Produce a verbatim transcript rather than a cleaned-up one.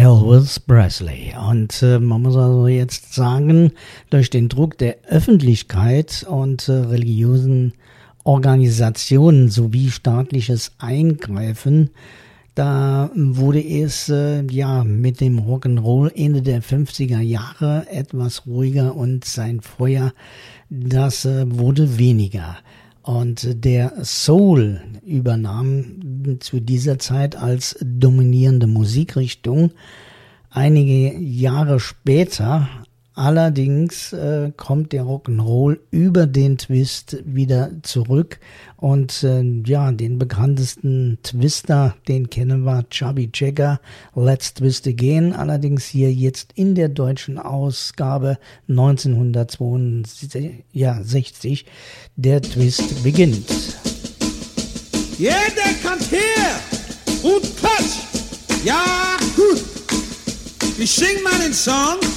Elvis Presley. Und äh, man muss also jetzt sagen, durch den Druck der Öffentlichkeit und äh, religiösen Organisationen sowie staatliches Eingreifen, da wurde es äh, ja mit dem Rock'n'Roll Ende der fünfziger Jahre etwas ruhiger und sein Feuer, das äh, wurde weniger. Und der Soul übernahm zu dieser Zeit als dominierende Musikrichtung. Einige Jahre später allerdings äh, kommt der Rock'n'Roll über den Twist wieder zurück. Und äh, ja, den bekanntesten Twister, den kennen wir, Chubby Checker, Let's Twist Again. Allerdings hier jetzt in der deutschen Ausgabe neunzehnhundertzweiundsechzig, der Twist beginnt. Ja, yeah, der kommt her und klatsch. Ja, gut. Ich sing mal den Song.